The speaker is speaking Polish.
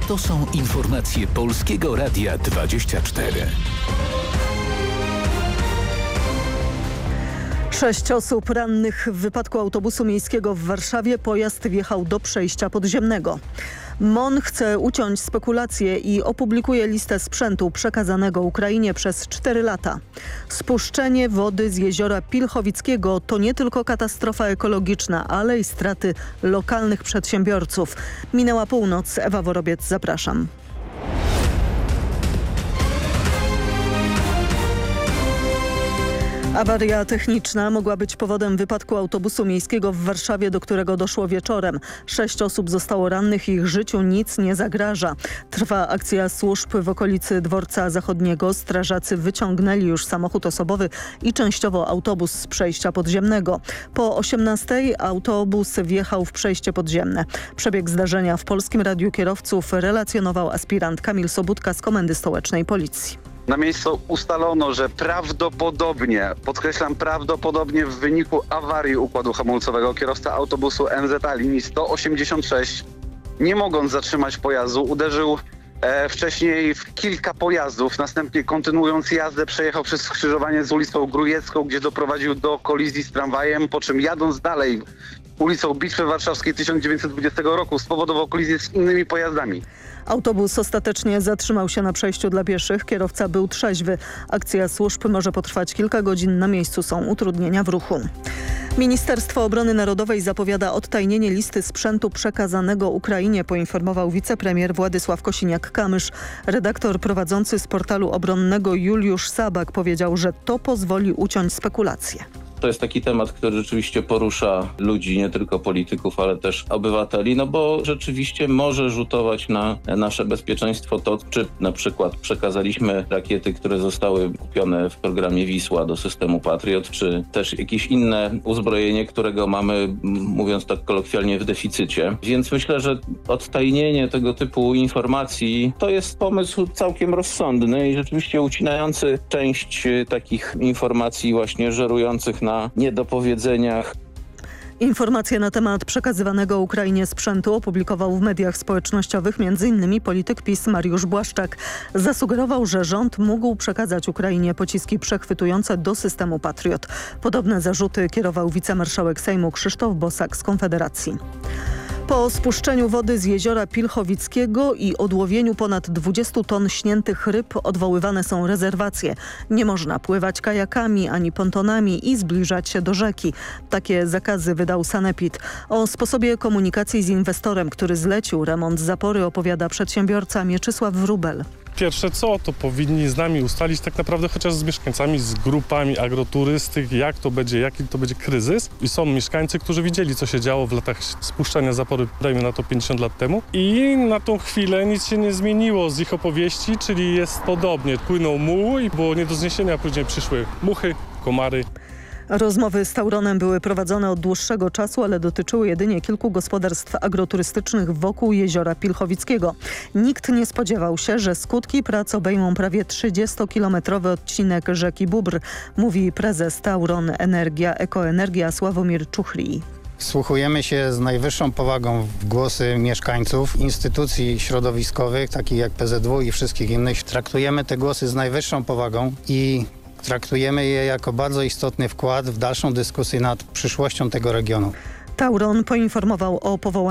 To są informacje Polskiego Radia 24. 6 osób rannych w wypadku autobusu miejskiego w Warszawie. Pojazd wjechał do przejścia podziemnego. MON chce uciąć spekulacje i opublikuje listę sprzętu przekazanego Ukrainie przez 4 lata. Spuszczenie wody z jeziora Pilchowickiego to nie tylko katastrofa ekologiczna, ale i straty lokalnych przedsiębiorców. Minęła północ. Ewa Worobiec, zapraszam. Awaria techniczna mogła być powodem wypadku autobusu miejskiego w Warszawie, do którego doszło wieczorem. 6 osób zostało rannych i ich życiu nic nie zagraża. Trwa akcja służb w okolicy Dworca Zachodniego. Strażacy wyciągnęli już samochód osobowy i częściowo autobus z przejścia podziemnego. Po 18:00 autobus wjechał w przejście podziemne. Przebieg zdarzenia w Polskim Radiu Kierowców relacjonował aspirant Kamil Sobudka z Komendy Stołecznej Policji. Na miejscu ustalono, że prawdopodobnie, podkreślam prawdopodobnie w wyniku awarii układu hamulcowego kierowca autobusu MZA linii 186, nie mogąc zatrzymać pojazdu, uderzył wcześniej w kilka pojazdów, następnie kontynuując jazdę przejechał przez skrzyżowanie z ulicą Grujecką, gdzie doprowadził do kolizji z tramwajem, po czym jadąc dalej ulicą Bitwy Warszawskiej 1920 roku spowodował kolizję z innymi pojazdami. Autobus ostatecznie zatrzymał się na przejściu dla pieszych. Kierowca był trzeźwy. Akcja służb może potrwać kilka godzin. Na miejscu są utrudnienia w ruchu. Ministerstwo Obrony Narodowej zapowiada odtajnienie listy sprzętu przekazanego Ukrainie, poinformował wicepremier Władysław Kosiniak-Kamysz. Redaktor prowadzący z portalu obronnego Juliusz Sabak powiedział, że to pozwoli uciąć spekulacje. To jest taki temat, który rzeczywiście porusza ludzi, nie tylko polityków, ale też obywateli, no bo rzeczywiście może rzutować na nasze bezpieczeństwo to, czy na przykład przekazaliśmy rakiety, które zostały kupione w programie Wisła do systemu Patriot, czy też jakieś inne uzbrojenie, którego mamy, mówiąc tak kolokwialnie, w deficycie. Więc myślę, że odtajnienie tego typu informacji to jest pomysł całkiem rozsądny i rzeczywiście ucinający część takich informacji właśnie żerujących na niedopowiedzeniach. Informacje na temat przekazywanego Ukrainie sprzętu opublikował w mediach społecznościowych m.in. polityk PiS Mariusz Błaszczak. Zasugerował, że rząd mógł przekazać Ukrainie pociski przechwytujące do systemu Patriot. Podobne zarzuty kierował wicemarszałek Sejmu Krzysztof Bosak z Konfederacji. Po spuszczeniu wody z jeziora Pilchowickiego i odłowieniu ponad 20 ton śniętych ryb odwoływane są rezerwacje. Nie można pływać kajakami ani pontonami i zbliżać się do rzeki. Takie zakazy wydał Sanepid. O sposobie komunikacji z inwestorem, który zlecił remont zapory, opowiada przedsiębiorca Mieczysław Wróbel. Pierwsze co, to powinni z nami ustalić tak naprawdę chociaż z mieszkańcami, z grupami agroturystyk, jak to będzie, jaki to będzie kryzys. I są mieszkańcy, którzy widzieli, co się działo w latach spuszczania zapory, dajmy na to 50 lat temu. I na tą chwilę nic się nie zmieniło z ich opowieści, czyli jest podobnie. Płynął muł i było nie do zniesienia, a później przyszły muchy, komary. Rozmowy z Tauronem były prowadzone od dłuższego czasu, ale dotyczyły jedynie kilku gospodarstw agroturystycznych wokół jeziora Pilchowickiego. Nikt nie spodziewał się, że skutki prac obejmą prawie 30-kilometrowy odcinek rzeki Bóbr, mówi prezes Tauron Ekoenergia Sławomir Czuchli. Wsłuchujemy się z najwyższą powagą w głosy mieszkańców, instytucji środowiskowych, takich jak PZW i wszystkich innych. Traktujemy te głosy z najwyższą powagą i traktujemy je jako bardzo istotny wkład w dalszą dyskusję nad przyszłością tego regionu. Tauron poinformował o powołaniu